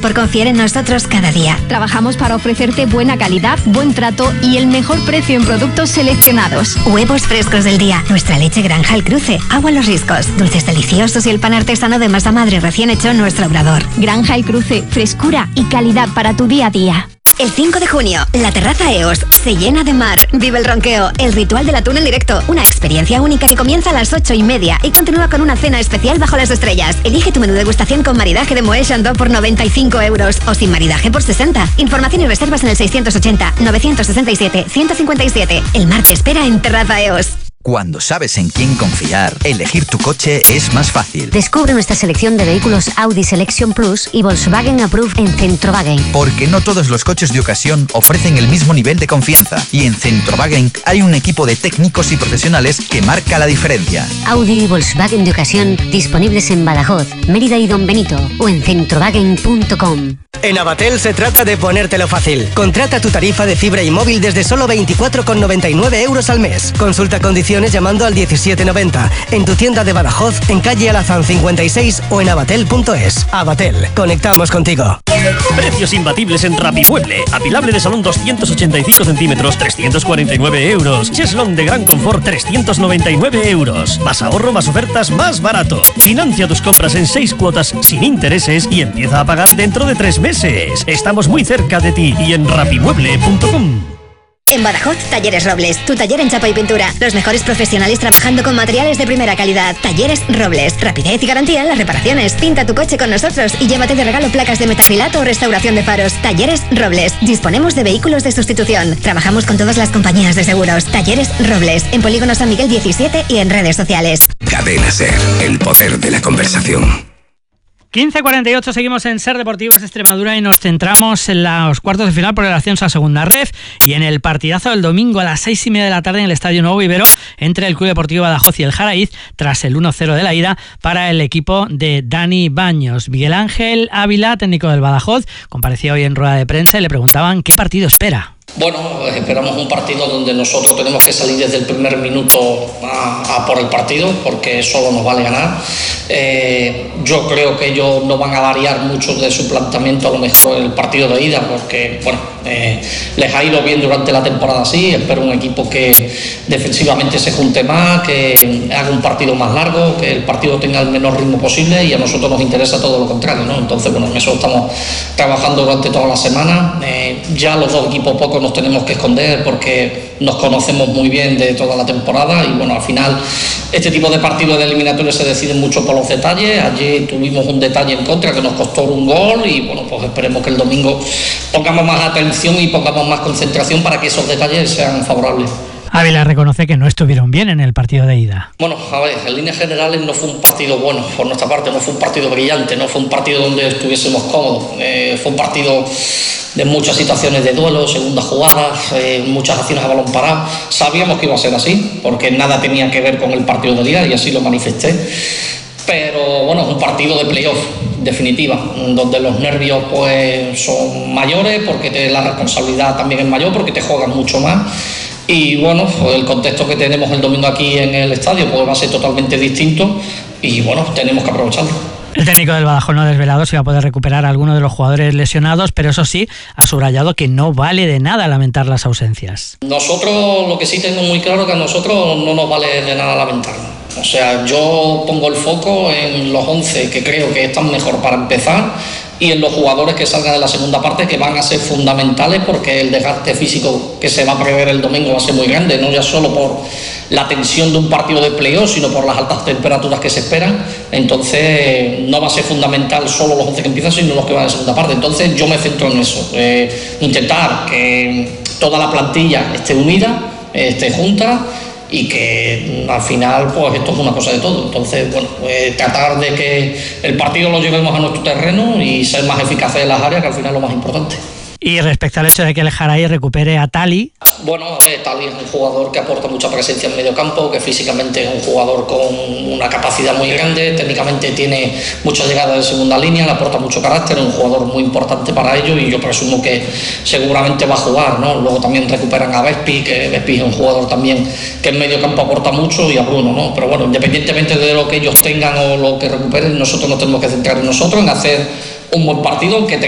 por confiar en nosotros cada día. Trabajamos para ofrecerte buena calidad, buen trato y el mejor precio en productos seleccionados. Huevos frescos del día, nuestra leche Granja al Cruce, agua Los Riscos, dulces deliciosos y el pan artesano de masa madre recién hecho en nuestro obrador. Granja El Cruce, frescura y calidad para tu día a día. El 5 de junio, la terraza EOS se llena de mar. Vive el ronqueo, el ritual del atún en directo. Una experiencia única que comienza a las 8:30 y continúa con una cena especial bajo las estrellas. Elige tu menú de degustación con maridaje de Moët Chandon por 95 € o sin maridaje por 60. Información y reservas en el 680-967-157. El mar te espera en Terraza EOS. Cuando sabes en quién confiar, elegir tu coche es más fácil. Descubre nuestra selección de vehículos Audi Selection Plus y Volkswagen Approved en Centrowagen. Porque no todos los coches de ocasión ofrecen el mismo nivel de confianza. Y en Centrowagen hay un equipo de técnicos y profesionales que marca la diferencia. Audi y Volkswagen de ocasión disponibles en Badajoz, Mérida y Don Benito o en centrowagen.com. En Avatel se trata de ponértelo fácil. Contrata tu tarifa de fibra y móvil desde solo 24,99 € al mes. Consulta condiciones llamando al 1790. En tu tienda de Badajoz, en calle Alazán 56 o en avatel.es. Avatel, conectamos contigo. Precios imbatibles en Rapimueble. Apilable de salón 285 centímetros, 349 €. Cheslón de gran confort, 399 €. Más ahorro, más ofertas, más barato. Financia tus compras en 6 cuotas sin intereses y empieza a pagar dentro de 3 meses. Estamos muy cerca de ti y en rapimueble.com. En Badajoz, Talleres Robles, tu taller en chapa y pintura. Los mejores profesionales trabajando con materiales de primera calidad. Talleres Robles, rapidez y garantía en las reparaciones. Pinta tu coche con nosotros y llévate de regalo placas de metacrilato o restauración de faros. Talleres Robles, disponemos de vehículos de sustitución. Trabajamos con todas las compañías de seguros. Talleres Robles, en Polígono San Miguel 17 y en redes sociales. Cadena SER, el poder de la conversación. 15:48, seguimos en SER Deportivos Extremadura y nos centramos en los cuartos de final por el ascenso a Segunda Ref y en el partidazo del domingo a las 6:30 de la tarde en el Estadio Nuevo Ibero entre el Club Deportivo Badajoz y el Jaraíz tras el 1-0 de la ida para el equipo de Dani Baños. Miguel Ángel Ávila, técnico del Badajoz, comparecía hoy en rueda de prensa y le preguntaban qué partido espera. Bueno, esperamos un partido donde nosotros tenemos que salir desde el primer minuto a por el partido, porque solo nos vale ganar. Yo creo que ellos no van a variar mucho de su planteamiento a lo mejor el partido de ida, porque bueno, les ha ido bien durante la temporada así. Espero un equipo que defensivamente se junte más, que haga un partido más largo, que el partido tenga el menor ritmo posible, y a nosotros nos interesa todo lo contrario, ¿no? Entonces, bueno, en eso estamos trabajando durante toda la semana. Ya los dos equipos poco nos tenemos que esconder porque nos conocemos muy bien de toda la temporada, y bueno, al final este tipo de partidos de eliminatorios se deciden mucho por los detalles. Allí tuvimos un detalle en contra que nos costó un gol, y bueno, pues esperemos que el domingo pongamos más atención y pongamos más concentración para que esos detalles sean favorables. Ávila reconoce que no estuvieron bien en el partido de ida. Bueno, a ver, en líneas generales no fue un partido bueno por nuestra parte, no fue un partido brillante, no fue un partido donde estuviésemos cómodos. Fue un partido de muchas situaciones de duelo, segundas jugadas, muchas acciones a balón parado. Sabíamos que iba a ser así, porque nada tenía que ver con el partido de liga, y así lo manifesté. Pero bueno, es un partido de playoff, definitiva, donde los nervios pues son mayores, porque la responsabilidad también es mayor, porque te juegan mucho más. Y bueno, pues el contexto que tenemos el domingo aquí en el estadio pues va a ser totalmente distinto, y bueno, tenemos que aprovecharlo. El técnico del Badajoz no ha desvelado si va a poder recuperar a alguno de los jugadores lesionados, pero eso sí, ha subrayado que no vale de nada lamentar las ausencias. Nosotros, lo que sí tengo muy claro, que a nosotros no nos vale de nada lamentarlo. O sea, yo pongo el foco en los 11 que creo que están mejor para empezar, y en los jugadores que salgan de la segunda parte, que van a ser fundamentales, porque el desgaste físico que se va a prever el domingo va a ser muy grande, no ya solo por la tensión de un partido de playoff, sino por las altas temperaturas que se esperan. Entonces no va a ser fundamental solo los 11 que empiezan, sino los que van a la segunda parte. Entonces yo me centro en eso, intentar que toda la plantilla esté unida, esté junta, y que al final pues esto es una cosa de todo. Entonces, bueno, tratar de que el partido lo llevemos a nuestro terreno y ser más eficaces en las áreas, que al final es lo más importante. Y respecto al hecho de que el Jaraíz recupere a Tali... Bueno, a ver, Tali es un jugador que aporta mucha presencia en medio campo, que físicamente es un jugador con una capacidad muy grande, técnicamente tiene muchas llegadas de segunda línea, le aporta mucho carácter, es un jugador muy importante para ellos, y yo presumo que seguramente va a jugar, ¿no? Luego también recuperan a Vespi, que Vespi es un jugador también que en medio campo aporta mucho, y a Bruno, ¿no? Pero bueno, independientemente de lo que ellos tengan o lo que recuperen, nosotros nos tenemos que centrar en nosotros, en hacer un buen partido, que